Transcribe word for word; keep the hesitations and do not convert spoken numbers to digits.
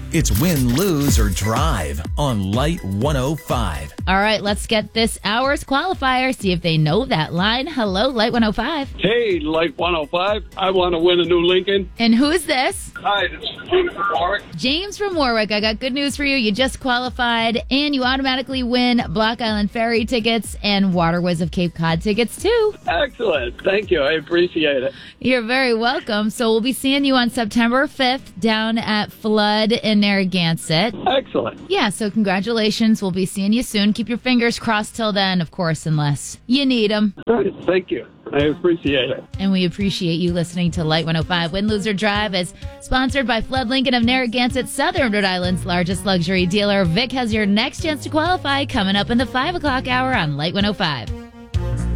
It's win, lose, or drive on Light one oh five. All right, let's get this hour's qualifier, see if they know that line. Hello, Light one oh five. Hey, Light one oh five. I want to win a new Lincoln. And who is this? Hi, this is James from Warwick. James from Warwick. I got good news for you. You just qualified, and you automatically win Block Island Ferry tickets and Waterways of Cape Cod tickets, too. Excellent. Thank you. I appreciate it. You're very welcome. So we'll be seeing you on September fifth down at Flood in Narragansett. Excellent. Yeah, so congratulations. We'll be seeing you soon. Keep your fingers crossed till then, of course, unless you need them. All right, thank you. I appreciate it. And we appreciate you listening to Light one oh five. Win, Lose, or Drive is sponsored by Flood Lincoln of Narragansett, Southern Rhode Island's largest luxury dealer. Vic has your next chance to qualify coming up in the five o'clock hour on Light one oh five.